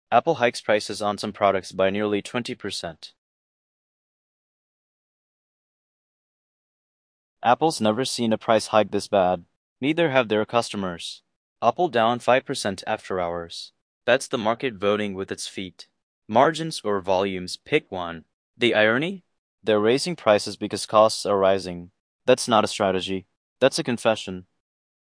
Apple hikes prices on some products by nearly 20%. Apple's never seen a price hike this bad. Neither have their customers. Apple down 5% after hours. That's the market voting with its feet. Margins or volumes, pick one. The irony? They're raising prices because costs are rising. That's not a strategy. That's a confession.